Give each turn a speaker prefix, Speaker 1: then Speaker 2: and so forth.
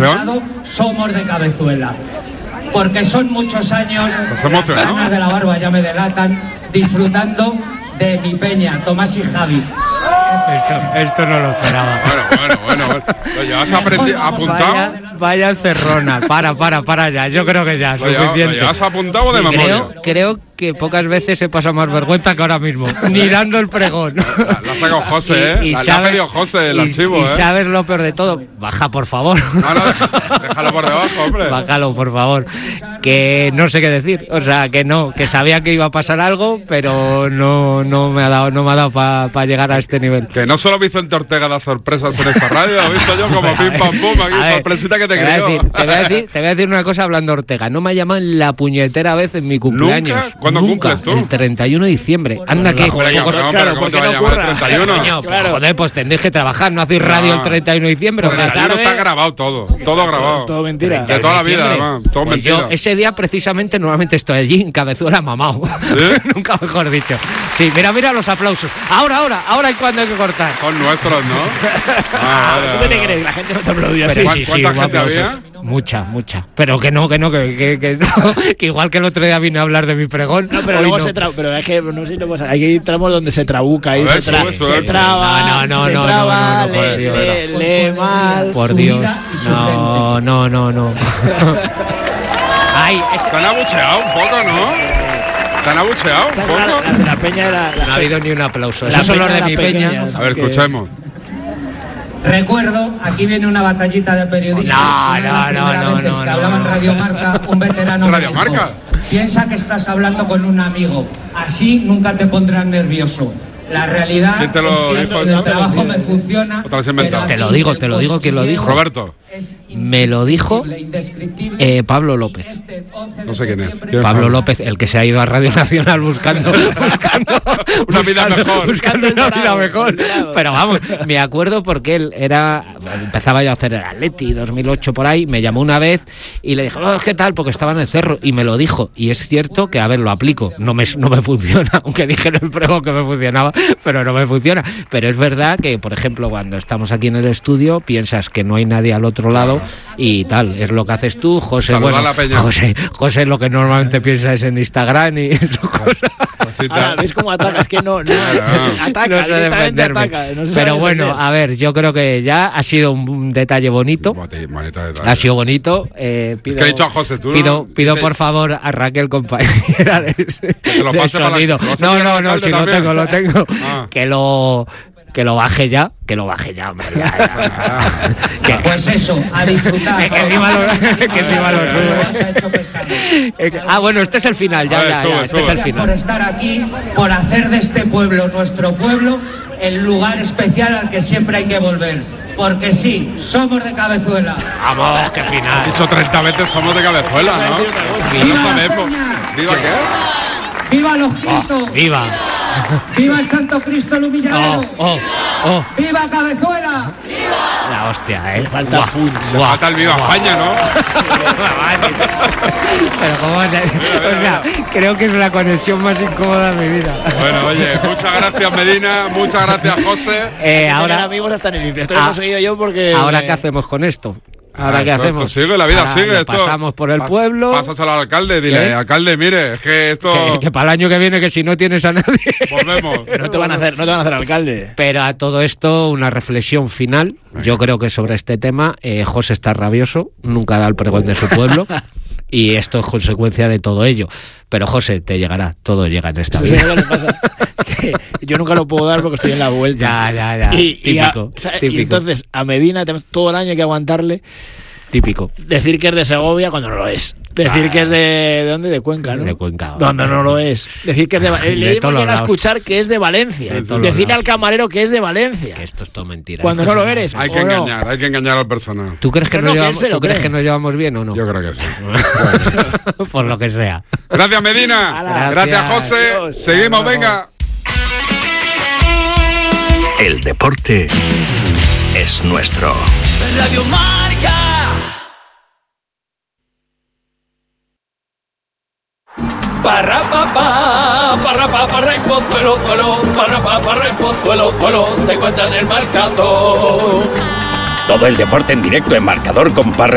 Speaker 1: titulado Somos de Cabezuela. Porque son muchos años, las ganas de la barba ya me delatan, disfrutando de mi peña, Tomás y Javi.
Speaker 2: Esto no lo esperaba.
Speaker 1: Bueno.
Speaker 2: ¿Ya has apuntado? Vaya encerrona. Para ya. Yo creo que ya, suficiente.
Speaker 3: ¿Ya has apuntado de memoria?
Speaker 2: Creo que pocas veces he pasado más vergüenza que ahora mismo, mirando el pregón.
Speaker 3: La ha sacado José,
Speaker 2: y
Speaker 3: la ha pedido José el archivo,
Speaker 2: y sabes lo peor de todo. Baja, por favor.
Speaker 3: No, déjalo por debajo, hombre.
Speaker 2: Bájalo, por favor. Que no sé qué decir. O sea, que sabía que iba a pasar algo, pero no me ha dado para llegar a este nivel.
Speaker 3: Que no solo Vicente Ortega da sorpresas en esta radio, lo he visto yo como pim pam pum, aquí sorpresita que te crió.
Speaker 2: Te voy a decir una cosa hablando de Ortega. No me ha llamado en la puñetera vez en mi cumpleaños.
Speaker 3: ¿Nunca? ¿Cuándo cumples tú?
Speaker 2: El 31 de diciembre. Anda que...
Speaker 3: Claro, ¿cómo te va a llamar el 31?
Speaker 2: Claro. Joder, pues tendréis que trabajar, no hacéis radio el 31 de diciembre.
Speaker 3: El 31 está grabado todo grabado.
Speaker 4: Todo mentira.
Speaker 3: De toda la vida, además, todo
Speaker 2: pues
Speaker 3: mentira.
Speaker 2: Yo ese día precisamente normalmente estoy allí en Cabezuela mamao.
Speaker 3: ¿Sí?
Speaker 2: Nunca mejor dicho. Sí, mira los aplausos. Ahora y cuando hay que cortar.
Speaker 3: Son nuestros, ¿no?
Speaker 4: ¿Tú qué te crees? La gente no te aplaudía así.
Speaker 3: ¿Cuánta gente había?
Speaker 2: Mucha. Pero que no, que igual que el otro día vine a hablar de mi pregón.
Speaker 4: No, pero luego no. Pero es que no sé si lo pasa. Hay que ir tramos donde se trabuca ahí, se traba.
Speaker 2: No,
Speaker 4: lee mal.
Speaker 2: Por Dios. No. Ay,
Speaker 3: te han abucheado un poco, ¿no? ¿Te han abucheado un poco?
Speaker 4: La peña era...
Speaker 2: No ha habido ni un aplauso. Esos son los de mi peña.
Speaker 3: A ver, escuchemos.
Speaker 1: Recuerdo, aquí viene una batallita de periodistas. No. Que hablaba en Radio Marca, un veterano.
Speaker 3: ¿Radio Marca?
Speaker 1: Piensa que estás hablando con un amigo. Así nunca te pondrás nervioso. La realidad es que el trabajo me funciona.
Speaker 2: Te lo digo, ¿quién lo dijo?
Speaker 3: Roberto.
Speaker 2: Me lo dijo Pablo López.
Speaker 3: No sé quién es.
Speaker 2: Pablo López, el que se ha ido a Radio Nacional buscando
Speaker 3: una vida mejor.
Speaker 2: Pero vamos, me acuerdo porque él empezaba yo a hacer el Atleti 2008 por ahí, me llamó una vez y le dije, ¿qué tal? Porque estaba en el cerro y me lo dijo. Y es cierto que, a ver, lo aplico. No me funciona, aunque dije en el pregón que me funcionaba, pero no me funciona. Pero es verdad que, por ejemplo, cuando estamos aquí en el estudio, piensas que no hay nadie al otro lado y tal. Es lo que haces tú, José.
Speaker 3: Saluda a la peña.
Speaker 2: José lo que normalmente piensa es en Instagram y en su cosa.
Speaker 4: Ahora, ¿ves cómo atacas? Que no ataca,
Speaker 2: no sé defenderme. Pero bueno, a ver, yo creo que ya ha sido un detalle bonito. Ha sido bonito.
Speaker 3: Pido, ¿qué ha dicho a José?
Speaker 2: Pido por favor a Raquel, compañera de sonido. No, si lo tengo. Que lo baje ya, hombre.
Speaker 1: Pues eso, a disfrutar.
Speaker 2: Que encima los bueno, este es el final, este es el final.
Speaker 1: Por estar aquí, por hacer de este pueblo, nuestro pueblo, el lugar especial al que siempre hay que volver. Porque sí, somos de Cabezuela.
Speaker 2: Vamos, qué final.
Speaker 3: Has dicho 30 veces somos de Cabezuela, ¿no?
Speaker 1: ¡Viva
Speaker 3: no sabemos! ¿Viva qué?
Speaker 1: ¡Viva los Cristo!
Speaker 2: ¡Viva!
Speaker 1: ¡Viva el Santo Cristo el Humilladero! ¡Viva Cabezuela!
Speaker 2: ¡Viva! La hostia,
Speaker 4: falta punch.
Speaker 3: Falta el Viva España, ¿no?
Speaker 2: Pero cómo o sea, creo que es la conexión más incómoda de mi vida.
Speaker 3: Bueno, oye, muchas gracias Medina, muchas gracias José.
Speaker 4: Ahora amigos hasta en el infierno. Esto lo he conseguido yo porque...
Speaker 2: ¿Ahora qué hacemos con esto? ¿Ahora qué hacemos?
Speaker 3: Esto sigue, la vida sigue. Esto
Speaker 2: pasamos por el pueblo.
Speaker 3: Pasas al alcalde, dile, alcalde, mire, es que esto...
Speaker 2: Que para el año que viene, que si no tienes a nadie...
Speaker 3: Volvemos.
Speaker 4: No te van a hacer alcalde.
Speaker 2: Pero a todo esto, una reflexión final. Yo creo que sobre este tema, José está rabioso, nunca da el pregón de su pueblo. Y esto es consecuencia de todo ello. Pero José, te llegará, todo llega en esta vida.
Speaker 4: ¿Qué pasa? Que yo nunca lo puedo dar porque estoy en la vuelta.
Speaker 2: Ya. Típico.
Speaker 4: Y entonces a Medina tenemos todo el año que aguantarle.
Speaker 2: Típico.
Speaker 4: Decir que es de Segovia cuando no lo es. Decir que es ¿de dónde? De Cuenca, ¿no?
Speaker 2: De Cuenca.
Speaker 4: Donde no lo es. Decir que es de le hemos llegado a escuchar que es de Valencia. Decirle al camarero que es de Valencia.
Speaker 2: Que esto es todo mentira.
Speaker 4: Cuando no lo eres.
Speaker 3: Hay que engañar al personal.
Speaker 2: ¿Tú crees que crees que nos llevamos bien o no?
Speaker 3: Yo creo que sí.
Speaker 2: Por lo que sea.
Speaker 3: Gracias, Medina. Gracias, José. Dios. Seguimos, venga.
Speaker 5: El deporte es nuestro.
Speaker 6: Radio Marca. Parra y Pozuelo, te cuentan el marcador.
Speaker 5: Todo el deporte en directo en Marcador con Parra